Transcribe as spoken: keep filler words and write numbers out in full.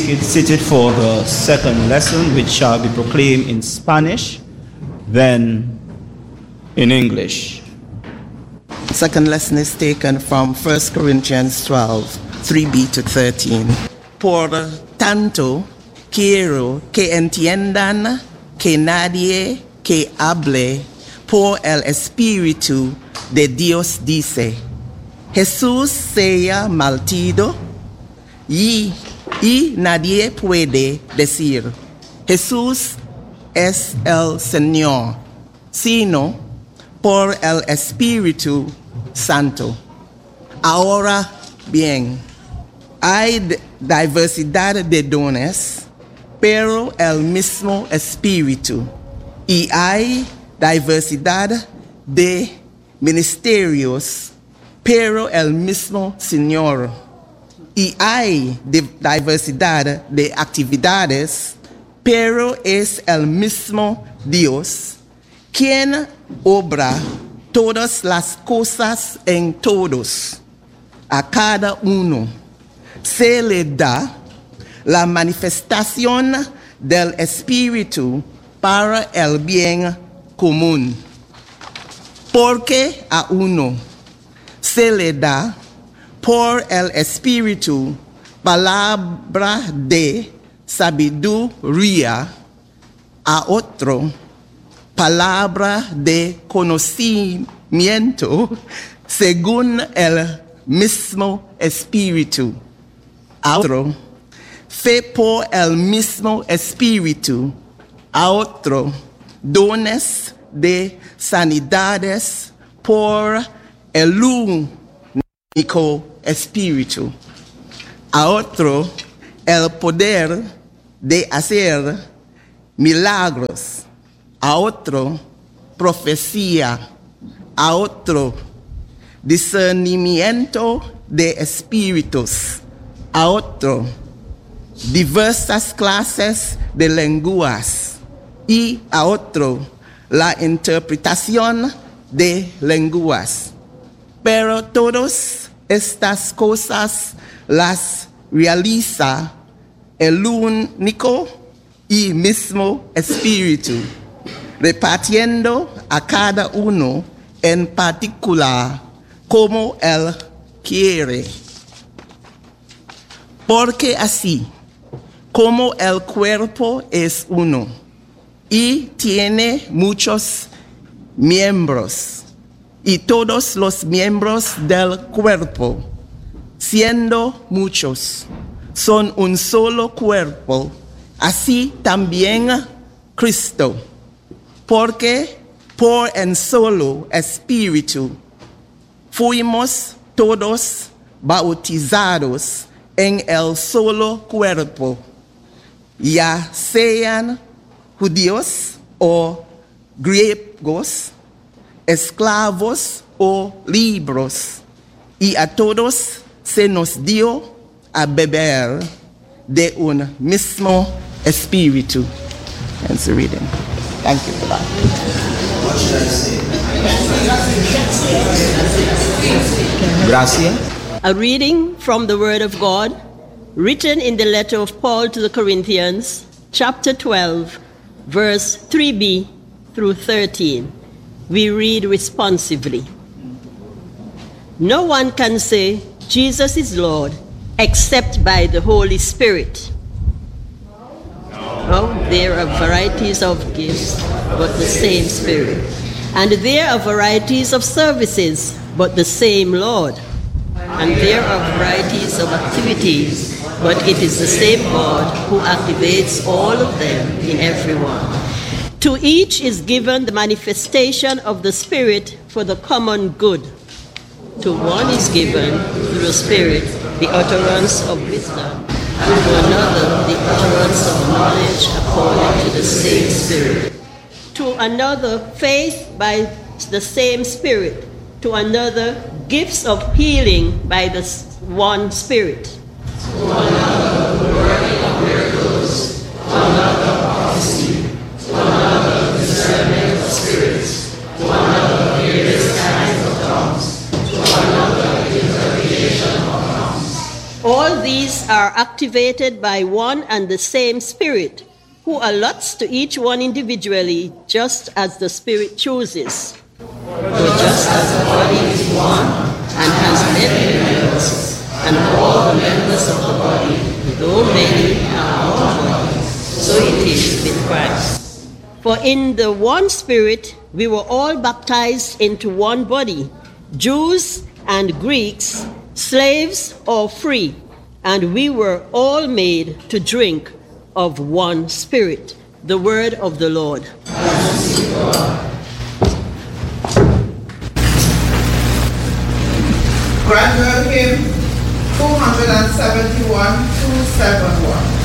get seated for the second lesson, which shall be proclaimed in Spanish, then in English. Second lesson is taken from First Corinthians twelve, three b to thirteen. Por tanto, quiero que entiendan que nadie que hable por el Espíritu de Dios dice, Jesús sea maldito, y, y nadie puede decir, Jesús es el Señor, sino por el Espíritu Santo. Ahora bien, hay diversidad de dones, pero el mismo Espíritu, y hay diversidad de ministerios, pero el mismo Señor. Y hay diversidad de actividades, pero es el mismo Dios, quien obra todas las cosas en todos. A cada uno se le da la manifestación del Espíritu para el bien común. Porque a uno se le da por el Espíritu palabra de sabiduría, a otro palabra de conocimiento según el mismo Espíritu, a otro fe por el mismo Espíritu, a otro dones de sanidades por el único Espíritu, a otro el poder de hacer milagros, a otro profecía, a otro discernimiento de espíritus, a otro diversas clases de lenguas y a otro la interpretación de lenguas. Pero todas estas cosas las realiza el único y mismo Espíritu, repartiendo a cada uno en particular como Él quiere. Porque así como el cuerpo es uno y tiene muchos miembros, y todos los miembros del cuerpo, siendo muchos, son un solo cuerpo, así también Cristo, porque por un solo Espíritu fuimos todos bautizados en el solo cuerpo, ya sean judíos o griegos, esclavos o libres, y a todos se nos dio a beber de un mismo Espíritu. Hence the reading. Thank you for that. Gracias. A reading from the Word of God, written in the letter of Paul to the Corinthians, chapter twelve, verse three b through thirteen. We read responsively. No one can say Jesus is Lord except by the Holy Spirit. Oh, there are varieties of gifts, but the same Spirit. And there are varieties of services, but the same Lord. And there are varieties of activities, but it is the same God who activates all of them in everyone. To each is given the manifestation of the Spirit for the common good. To one is given, through the Spirit, the utterance of wisdom, and to another the utterance of knowledge according to the same Spirit. To another, faith by the same Spirit. To another, gifts of healing by the one Spirit. To another, the working of miracles. To another, prophecy. To another, discernment of spirits. To another, various kinds of tongues. To another, interpretation of tongues. All these These are activated by one and the same Spirit, who allots to each one individually just as the Spirit chooses. For just as the body is one and has many members, and all the members of the body, though many, are one body, so it is with Christ. For in the one Spirit we were all baptized into one body, Jews and Greeks, slaves or free, and we were all made to drink of one Spirit. The word of the Lord. Graduate hymn two seventy-one, two seventy-one.